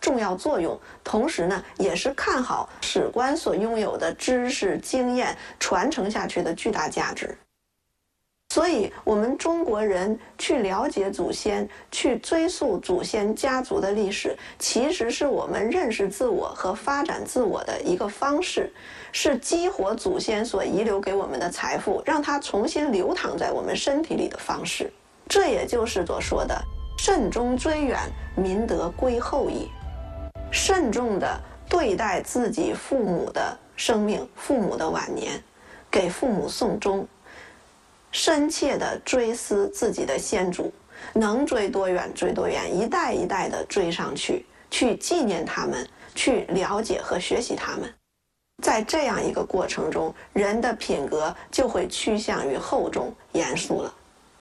重要作用，同时呢，也是看好史官所拥有的知识经验传承下去的巨大价值。所以，我们中国人去了解祖先，去追溯祖先家族的历史，其实是我们认识自我和发展自我的一个方式，是激活祖先所遗留给我们的财富，让它重新流淌在我们身体里的方式。这也就是所说的慎终追远，民德归后矣。慎重地对待自己父母的生命、父母的晚年，给父母送终，深切地追思自己的先祖，能追多远追多远，一代一代地追上去，去纪念他们，去了解和学习他们。在这样一个过程中，人的品格就会趋向于厚重严肃了。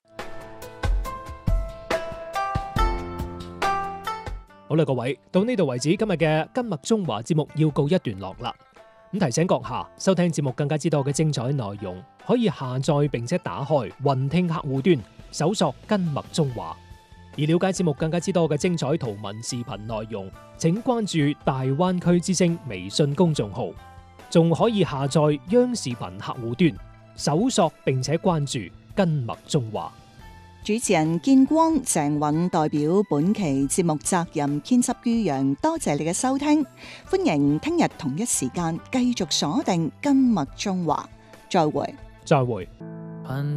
好啦，各位，到呢度為止，今日嘅今麥中華節目要告一段落啦。咁提醒閣下，收聽節目更加之多嘅精彩內容，可以下載並且打開雲聽客戶端，搜索今麥中華。而了解節目更加之多嘅精彩圖文視頻內容，請關注大灣區之聲微信公眾號，仲可以下載央視頻客戶端，搜索並且關注今麥中華。 主持人建光、鄭允代表本期節目責任編輯于洋，多謝你嘅收聽，歡迎聽日同一時間繼續鎖定今麥中華，再會。 再會。